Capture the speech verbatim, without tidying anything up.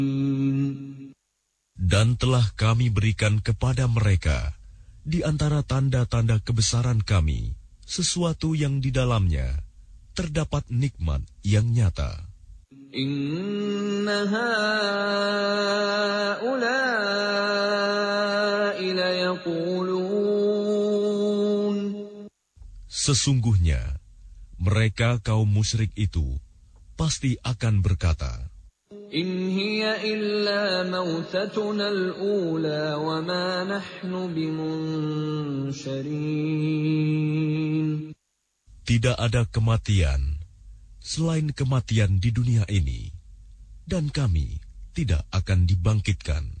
Dan telah kami berikan kepada mereka di antara tanda-tanda kebesaran kami sesuatu yang di dalamnya terdapat nikmat yang nyata. Inna ha'ula'i layaqulun. Sesungguhnya mereka kaum musyrik itu pasti akan berkata, In hiya illa mautatuna al-ula wa ma nahnu bimunsharin. Tidak ada kematian selain kematian di dunia ini, dan kami tidak akan dibangkitkan.